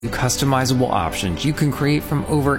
Customizable options you can create from over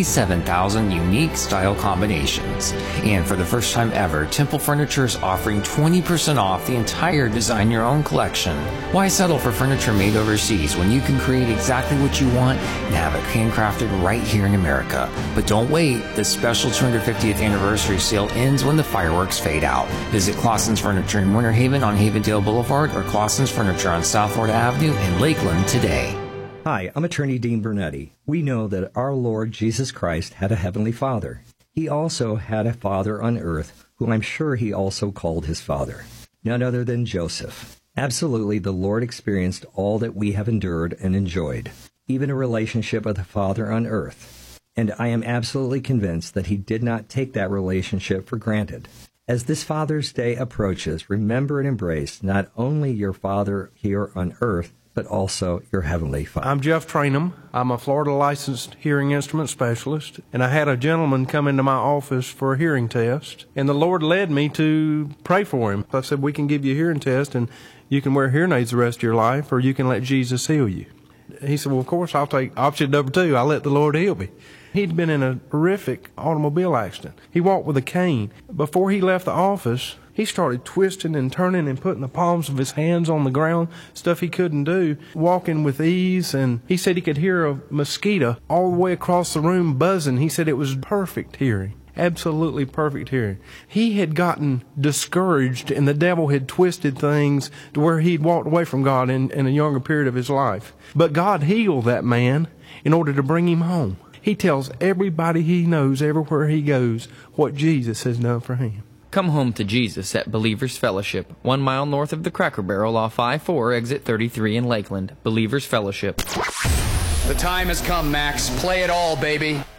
87,000 unique style combinations. And for the first time ever, Temple Furniture is offering 20% off the entire Design Your Own collection. Why settle for furniture made overseas when you can create exactly what you want and have it handcrafted right here in America? But don't wait, the special 250th anniversary sale ends when the fireworks fade out. Visit Clausen's Furniture in Winter Haven on Havendale Boulevard or Clausen's Furniture on South Florida Avenue in Lakeland today. Hi, I'm Attorney Dean Bernetti. We know that our Lord Jesus Christ had a heavenly Father. He also had a Father on earth, who I'm sure he also called his Father. None other than Joseph. Absolutely, the Lord experienced all that we have endured and enjoyed, even a relationship with a Father on earth. And I am absolutely convinced that he did not take that relationship for granted. As this Father's Day approaches, remember and embrace not only your Father here on earth, but also your Heavenly Father. I'm Jeff Trainum. I'm a Florida licensed hearing instrument specialist, and I had a gentleman come into my office for a hearing test, and the Lord led me to pray for him. I said, we can give you a hearing test, and you can wear hearing aids the rest of your life, or you can let Jesus heal you. He said, well, of course, I'll take option number 2. I'll let the Lord heal me. He'd been in a horrific automobile accident. He walked with a cane. Before he left the office, he started twisting and turning and putting the palms of his hands on the ground, stuff he couldn't do, walking with ease. And he said he could hear a mosquito all the way across the room buzzing. He said it was perfect hearing, absolutely perfect hearing. He had gotten discouraged, and the devil had twisted things to where he'd walked away from God in a younger period of his life. But God healed that man in order to bring him home. He tells everybody he knows, everywhere he goes, what Jesus has done for him. Come home to Jesus at Believers Fellowship, 1 mile north of the Cracker Barrel off I-4, exit 33 in Lakeland. Believers Fellowship. The time has come, Max. Play it all, baby.